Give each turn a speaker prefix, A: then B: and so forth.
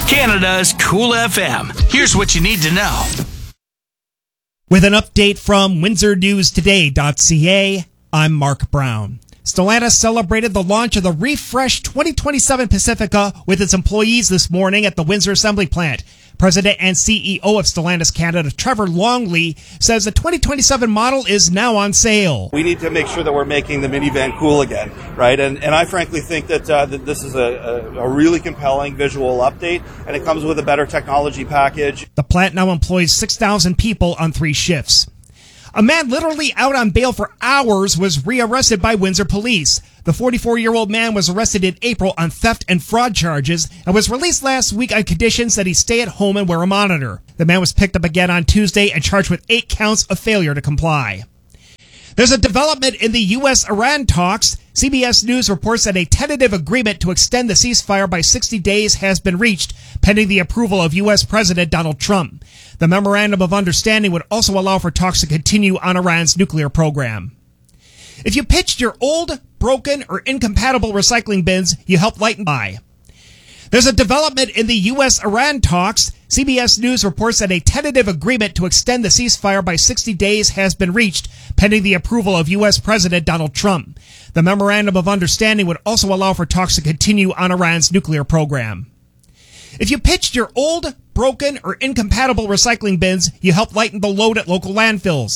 A: Canada's Cool FM. Here's what you need to know.
B: With an update from WindsorNewsToday.ca, I'm Mark Brown. Stellantis celebrated the launch of the refreshed 2027 Pacifica with its employees this morning at the Windsor Assembly Plant. President and CEO of Stellantis Canada, Trevor Longley, says the 2027 model is now on sale.
C: We need to make sure that we're making the minivan cool again, right? And I frankly think that this is a really compelling visual update, and it comes with a better technology package.
B: The plant now employs 6,000 people on 3 shifts. A man literally out on bail for hours was rearrested by Windsor police. The 44-year-old man was arrested in April on theft and fraud charges and was released last week on conditions that he stay at home and wear a monitor. The man was picked up again on Tuesday and charged with 8 counts of failure to comply. There's a development in the U.S.-Iran talks. CBS News reports that a tentative agreement to extend the ceasefire by 60 days has been reached, pending the approval of U.S. President Donald Trump. The memorandum of understanding would also allow for talks to continue on Iran's nuclear program. If you pitched your old, broken, or incompatible recycling bins, you helped lighten by. There's a development in the U.S.-Iran talks. CBS News reports that a tentative agreement to extend the ceasefire by 60 days has been reached, pending the approval of U.S. President Donald Trump. The memorandum of understanding would also allow for talks to continue on Iran's nuclear program. If you pitched your old, broken, or incompatible recycling bins, you helped lighten the load at local landfills.